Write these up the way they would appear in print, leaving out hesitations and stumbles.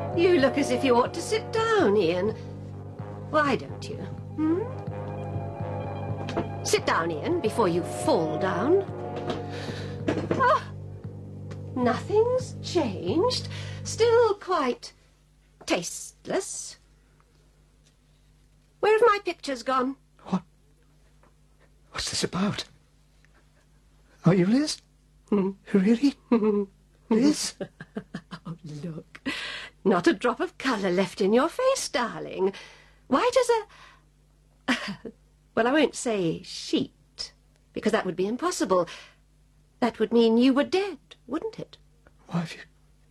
You look as if you ought to sit down, Ian. Why don't you? Sit down, Ian, before you fall down. Oh, nothing's changed. Still quite tasteless. Where have my pictures gone? What? What's this about? Are you Liz? Really? Liz? Oh, look. Not a drop of colour left in your face, darling. White as a... well, I won't say sheet, because that would be impossible. That would mean you were dead, wouldn't it? Why have you...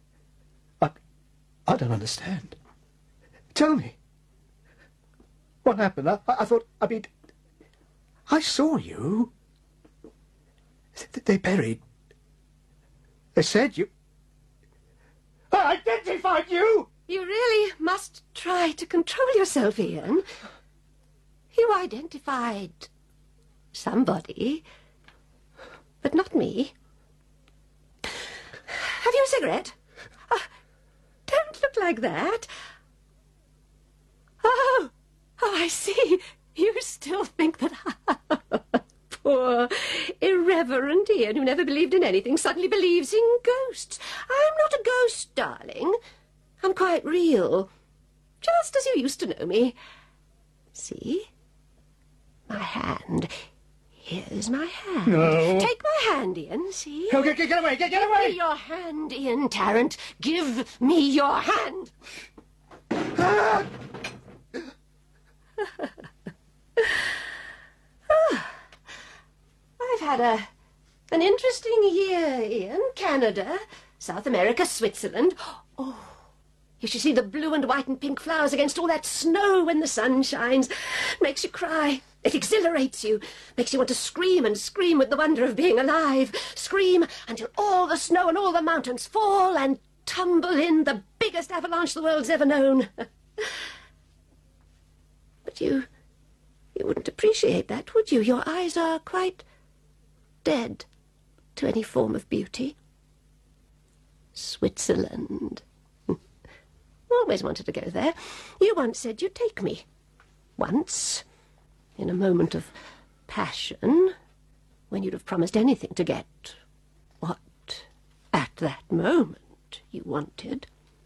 I don't understand. Tell me. What happened? I thought... I mean... I saw you. They buried... They said you... I identified you! You really must try to control yourself, Ian. You identified somebody, but not me. Have you a cigarette? Don't look like that. Oh, I see. You still think that poor, irreverent Ian, who never believed in anything, suddenly believes in ghosts. I'm not a ghost, darling. I'm quite real, just as you used to know me. See? My hand. Here's my hand. No. Take my hand, Ian, see? No, get away, get Give away! me your hand, Ian Tarrant. Give me your hand. Ah! I've had an interesting year, Ian. Canada, South America, Switzerland. Oh, you should see the blue and white and pink flowers against all that snow when the sun shines. It makes you cry. It exhilarates you. Makes you want to scream and scream with the wonder of being alive. Scream until all the snow and all the mountains fall and tumble in the biggest avalanche the world's ever known. But you wouldn't appreciate that, would you? Your eyes are quite dead to any form of beauty. Switzerland. Always wanted to go there. You once said you'd take me. Once, in a moment of passion, when you'd have promised anything to get what, at that moment, you wanted.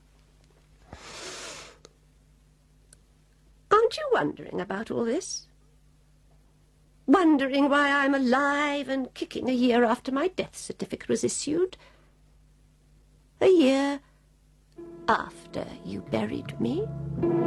Aren't you wondering about all this? Wondering why I'm alive and kicking a year after my death certificate was issued? A year after you buried me?